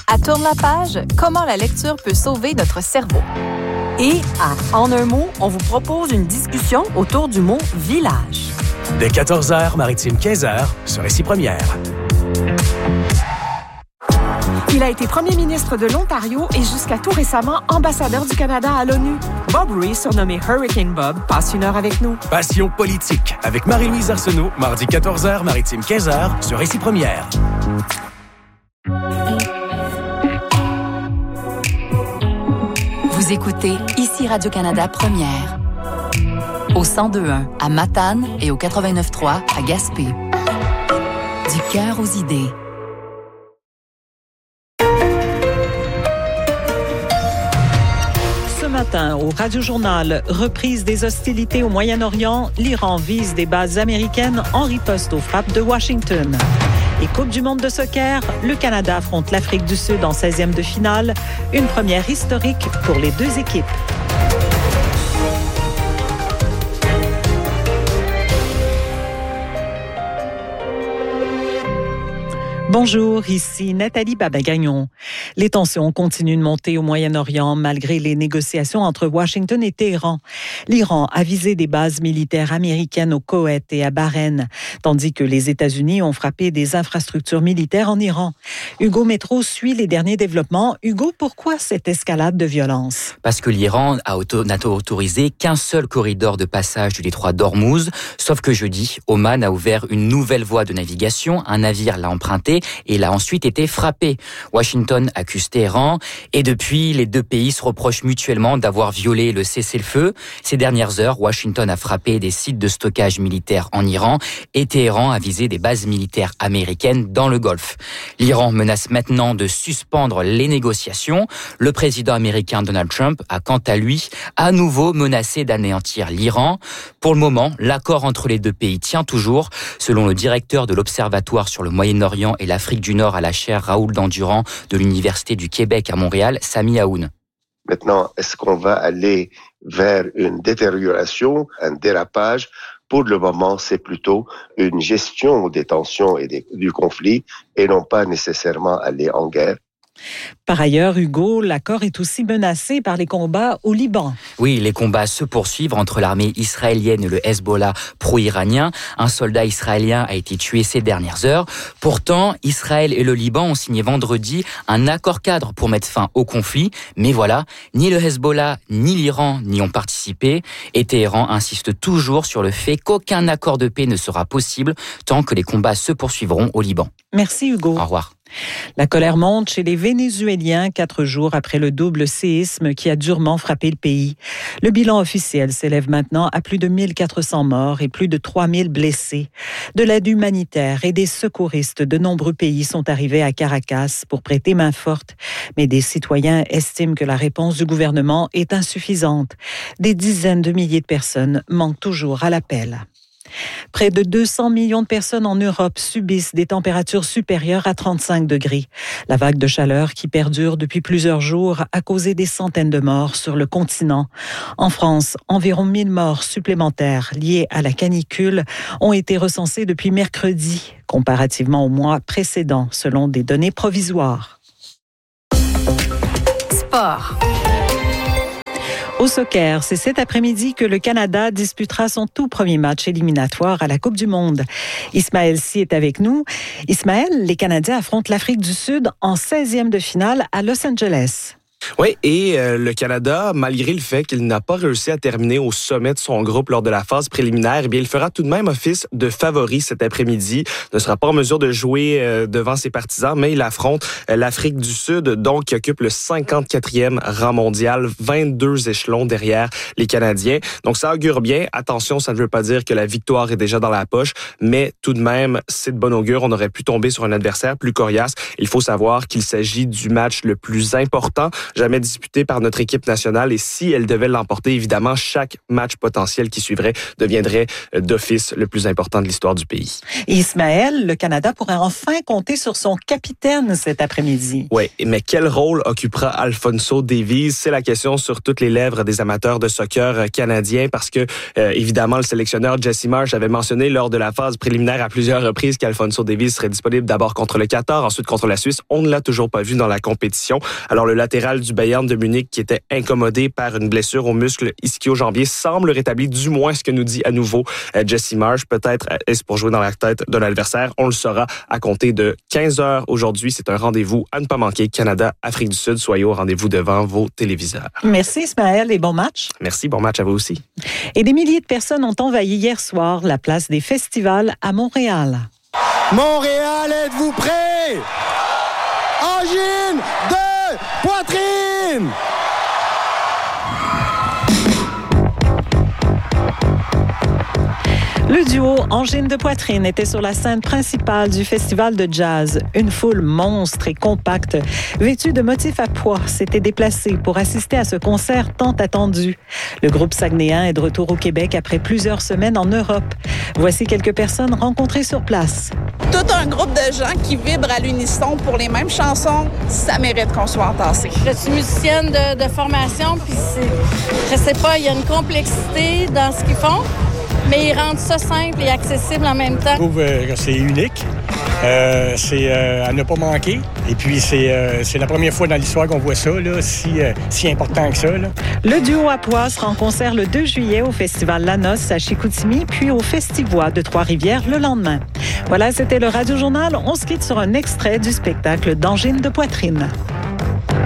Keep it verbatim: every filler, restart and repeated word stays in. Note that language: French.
À Tourne la page, comment la lecture peut sauver notre cerveau. Et à En un mot, on vous propose une discussion autour du mot « village ». Dès quatorze heures, Maritime quinze heures, sur Récit Première. Il a été premier ministre de l'Ontario et jusqu'à tout récemment ambassadeur du Canada à l'ONU. Bob Ray, surnommé Hurricane Bob, passe une heure avec nous. Passion politique avec Marie-Louise Arsenault, mardi quatorze heures, Maritime quinze heures, sur Récit Première. Vous écoutez ici Radio-Canada Première. Au cent deux point un à Matane et au quatre-vingt-neuf point trois à Gaspé. Du cœur aux idées. Ce matin, au Radio-Journal, reprise des hostilités au Moyen-Orient, l'Iran vise des bases américaines en riposte aux frappes de Washington. Et Coupe du monde de soccer, le Canada affronte l'Afrique du Sud en seizième de finale, une première historique pour les deux équipes. Bonjour, ici Nathalie Babagagnon. Les tensions continuent de monter au Moyen-Orient malgré les négociations entre Washington et Téhéran. L'Iran a visé des bases militaires américaines au Koweït et à Bahreïn, tandis que les États-Unis ont frappé des infrastructures militaires en Iran. Hugo Métro suit les derniers développements. Hugo, pourquoi cette escalade de violence? Parce que l'Iran a auto- n'a autorisé qu'un seul corridor de passage du détroit d'Ormuz, sauf que jeudi, Oman a ouvert une nouvelle voie de navigation, un navire l'a emprunté et il a ensuite été frappé. Washington accuse Téhéran et depuis, les deux pays se reprochent mutuellement d'avoir violé le cessez-le-feu. Ces dernières heures, Washington a frappé des sites de stockage militaire en Iran et Téhéran a visé des bases militaires américaines dans le Golfe. L'Iran menace maintenant de suspendre les négociations. Le président américain Donald Trump a quant à lui à nouveau menacé d'anéantir l'Iran. Pour le moment, l'accord entre les deux pays tient toujours, selon le directeur de l'Observatoire sur le Moyen-Orient et l'Afrique du Nord à la chaire Raoul Dandurand de l'Université du Québec à Montréal, Sami Aoun. Maintenant, est-ce qu'on va aller vers une détérioration, un dérapage? Pour le moment, c'est plutôt une gestion des tensions et des, du conflit et non pas nécessairement aller en guerre. Par ailleurs, Hugo, l'accord est aussi menacé par les combats au Liban. Oui, les combats se poursuivent entre l'armée israélienne et le Hezbollah pro-iranien. Un soldat israélien a été tué ces dernières heures. Pourtant, Israël et le Liban ont signé vendredi un accord cadre pour mettre fin au conflit. Mais voilà, ni le Hezbollah ni l'Iran n'y ont participé. Et Téhéran insiste toujours sur le fait qu'aucun accord de paix ne sera possible tant que les combats se poursuivront au Liban. Merci Hugo. Au revoir. La colère monte chez les Vénézuéliens quatre jours après le double séisme qui a durement frappé le pays. Le bilan officiel s'élève maintenant à plus de mille quatre cents morts et plus de trois mille blessés. De l'aide humanitaire et des secouristes de nombreux pays sont arrivés à Caracas pour prêter main forte. Mais des citoyens estiment que la réponse du gouvernement est insuffisante. Des dizaines de milliers de personnes manquent toujours à l'appel. Près de deux cents millions de personnes en Europe subissent des températures supérieures à trente-cinq degrés. La vague de chaleur qui perdure depuis plusieurs jours a causé des centaines de morts sur le continent. En France, environ mille morts supplémentaires liées à la canicule ont été recensées depuis mercredi, comparativement au mois précédent, selon des données provisoires. Sport. Au soccer, c'est cet après-midi que le Canada disputera son tout premier match éliminatoire à la Coupe du monde. Ismaël Sy est avec nous. Ismaël, les Canadiens affrontent l'Afrique du Sud en seizième de finale à Los Angeles. Oui, et euh, le Canada, malgré le fait qu'il n'a pas réussi à terminer au sommet de son groupe lors de la phase préliminaire, eh bien, il fera tout de même office de favori cet après-midi. Il ne sera pas en mesure de jouer euh, devant ses partisans, mais il affronte euh, l'Afrique du Sud, donc qui occupe le cinquante-quatrième rang mondial, vingt-deux échelons derrière les Canadiens. Donc ça augure bien. Attention, ça ne veut pas dire que la victoire est déjà dans la poche, mais tout de même, c'est de bon augure. On aurait pu tomber sur un adversaire plus coriace. Il faut savoir qu'il s'agit du match le plus important jamais disputée par notre équipe nationale. Et si elle devait l'emporter, évidemment, chaque match potentiel qui suivrait deviendrait d'office le plus important de l'histoire du pays. Ismaël, le Canada pourrait enfin compter sur son capitaine cet après-midi. Oui, mais quel rôle occupera Alphonso Davies? C'est la question sur toutes les lèvres des amateurs de soccer canadiens parce que, euh, évidemment, le sélectionneur Jesse Marsh avait mentionné lors de la phase préliminaire à plusieurs reprises qu'Alphonso Davies serait disponible d'abord contre le Qatar, ensuite contre la Suisse. On ne l'a toujours pas vu dans la compétition. Alors, le latéral du Bayern de Munich, qui était incommodé par une blessure au muscle ischio-jambier, semble rétabli, du moins ce que nous dit à nouveau euh, Jesse Marsh. Peut-être est-ce pour jouer dans la tête de l'adversaire. On le saura à compter de quinze heures aujourd'hui. C'est un rendez-vous à ne pas manquer. Canada-Afrique du Sud. Soyez au rendez-vous devant vos téléviseurs. Merci Ismaël et bon match. Merci, bon match à vous aussi. Et des milliers de personnes ont envahi hier soir la place des festivals à Montréal. Montréal, êtes-vous prêts? Angine de poitrine! Le duo Angine de poitrine était sur la scène principale du festival de jazz. Une foule monstre et compacte, vêtue de motifs à pois, s'était déplacée pour assister à ce concert tant attendu. Le groupe saguenéen est de retour au Québec après plusieurs semaines en Europe. Voici quelques personnes rencontrées sur place. Tout un groupe de gens qui vibrent à l'unisson pour les mêmes chansons, ça mérite qu'on soit entassé. Je suis musicienne de, de formation, puis c'est, je sais pas, il y a une complexité dans ce qu'ils font. Mais ils rendent ça simple et accessible en même temps. Je trouve que c'est unique. Euh, c'est euh, à ne pas manquer. Et puis, c'est, euh, c'est la première fois dans l'histoire qu'on voit ça, là, si, euh, si important que ça. Là. Le duo à pois sera en concert le deux juillet au Festival La Noce à Chicoutimi, puis au Festivois de Trois-Rivières le lendemain. Voilà, c'était le Radio Journal. On se quitte sur un extrait du spectacle d'Angine de poitrine.